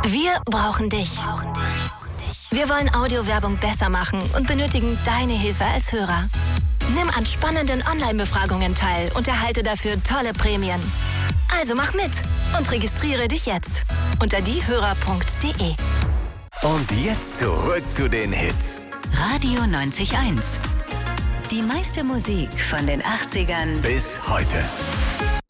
Wir brauchen dich. Wir wollen Audiowerbung besser machen und benötigen deine Hilfe als Hörer. Nimm an spannenden Online-Befragungen teil und erhalte dafür tolle Prämien. Also mach mit und registriere dich jetzt unter diehörer.de. Und jetzt zurück zu den Hits. Radio 90.1. Die meiste Musik von den 80ern Bis heute.